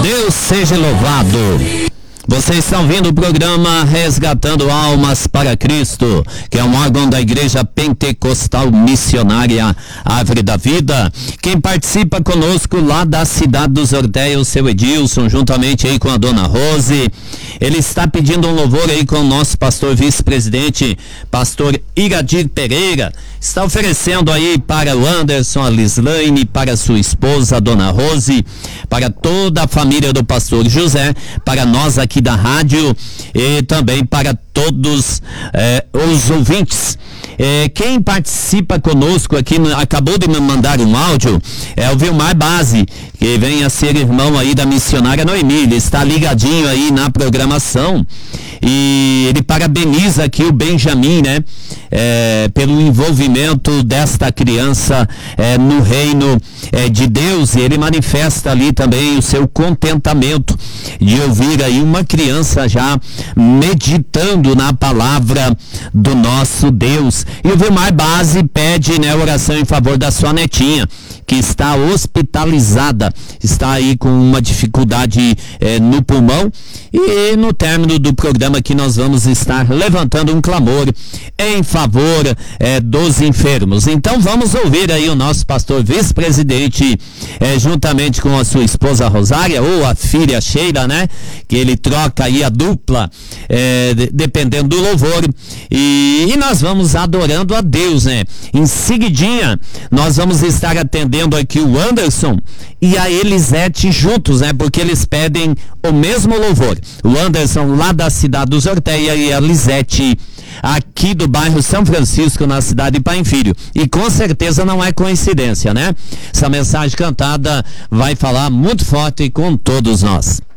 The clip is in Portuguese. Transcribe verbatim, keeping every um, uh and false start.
Deus seja louvado. Vocês estão vendo o programa Resgatando Almas para Cristo, que é um órgão da Igreja Pentecostal Missionária Árvore da Vida. Quem participa conosco lá da cidade dos Orteios, o seu Edilson, juntamente aí com a dona Rose. Ele está pedindo um louvor aí com o nosso pastor vice-presidente, pastor Iradir Pereira. Está oferecendo aí para o Anderson, a Lislaine, para sua esposa, a dona Rose, para toda a família do pastor José, para nós aqui da rádio e também para todos eh, os ouvintes. Eh, quem participa conosco aqui, acabou de me mandar um áudio, é o Vilmar Base, que vem a ser irmão aí da missionária Noemi. Ele está ligadinho aí na programação e ele parabeniza aqui o Benjamin, né? É, pelo envolvimento desta criança é, no reino é, de Deus, e ele manifesta ali também o seu contentamento de ouvir aí uma criança já meditando na palavra do nosso Deus. E o Vilmar Base pede, né, oração em favor da sua netinha, que está hospitalizada, está aí com uma dificuldade é, no pulmão, e no término do programa aqui nós vamos estar levantando um clamor em favor é, dos enfermos. Então vamos ouvir aí o nosso pastor vice-presidente, é, juntamente com a sua esposa Rosária, ou a filha Sheila, né? Que ele troca aí a dupla, é, de, dependendo do louvor, e, e nós vamos adorando a Deus, né? Em seguidinha, nós vamos estar atendendo aqui o Anderson e a Elisete juntos, né? Porque eles pedem o mesmo louvor. O Anderson lá da cidade dos Orteia e a Elisete aqui do bairro São Francisco, na cidade de Pai Filho. E com certeza não é coincidência, né? Essa mensagem cantada vai falar muito forte com todos nós.